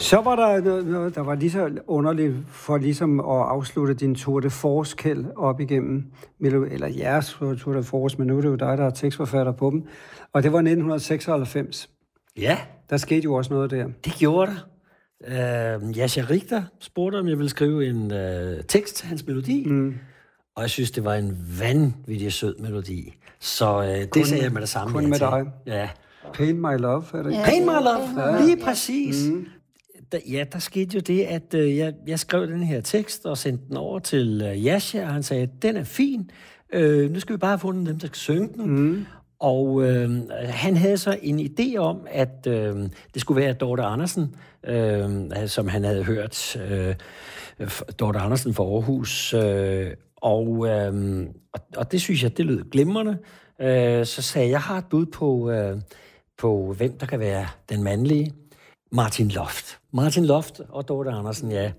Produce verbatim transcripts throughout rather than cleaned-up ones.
Så var der noget, der var lige så underligt for ligesom at afslutte din Tour de Force-kæld op igennem, eller jeres Tour de Force, men nu er det jo dig, der er tekstforfatter på dem. Og det var nitten seksoghalvfems. Ja. Der skete jo også noget der. Det gjorde der. Uh, Jascha Richter spurgte, om jeg ville skrive en uh, tekst til hans melodi. Mm. Og jeg synes, det var en vanvittig sød melodi. Så uh, det kun, sagde jeg med det samme. Kun med til. dig. Ja. Paint My Love, er det ikke? Ja, Paint My Love, ja. Lige præcis. Mm. Da, ja, der skete jo det, at uh, jeg, jeg skrev den her tekst og sendte den over til uh, Jascha, og han sagde, den er fin. Uh, nu skal vi bare have fundet dem, der skal synge den. Mm. Og øh, han havde så en idé om, at øh, det skulle være Dorte Andersen, øh, som han havde hørt. Øh, Dorte Andersen fra Aarhus. Øh, og, øh, og, og det synes jeg, det lød glimrende. Øh, så sagde jeg, jeg har et bud på, øh, på, hvem der kan være den mandlige. Martin Loft. Martin Loft og Dorte Andersen, ja.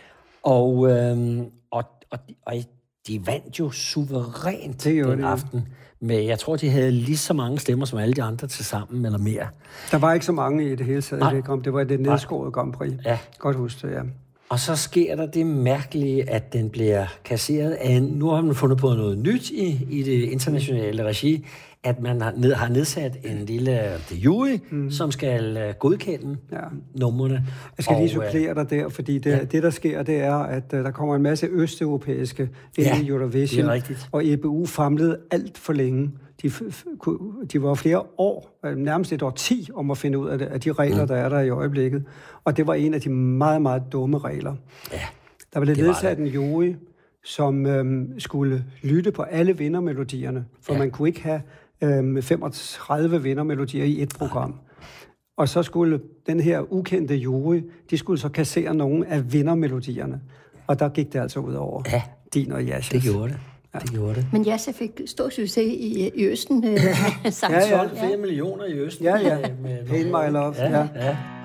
Og, øh, og, og, og de vandt jo suverænt den aften. Men jeg tror, de havde lige så mange stemmer som alle de andre til sammen, eller mere. Der var ikke så mange i det hele taget. Det, det var det nedskårede Grand Prix. Ja. Godt huske det, ja. Og så sker der det mærkelige, at den bliver kasseret af... Nu har man fundet på noget nyt i, i det internationale regi, at man har, ned, har nedsat en lille jury, mm. som skal uh, godkende ja. numrene. Jeg skal og, lige supplere dig der, fordi det, ja. det, der sker, det er, at uh, der kommer en masse østeuropæiske ind ja, i Eurovision. Det er rigtigt. Og E B U famlede alt for længe. De, de var flere år, nærmest et årti, om at finde ud af, det, af de regler, mm. der er der i øjeblikket. Og det var en af de meget, meget dumme regler. Ja, der blev nedsat en jury, som øhm, skulle lytte på alle vindermelodierne, for ja. man kunne ikke have øhm, femogtredive vindermelodier i et program. Og så skulle den her ukendte jury, de skulle så kassere nogle af vindermelodierne. Og der gik det altså ud over ja. din og Jaschas. Det gjorde det. Det gjorde det. Men Jascha fik stor succes i, i Østen. Øh, ja, ja, flere millioner i Østen. Ja, ja. Paint My Love. Ja, ja. ja.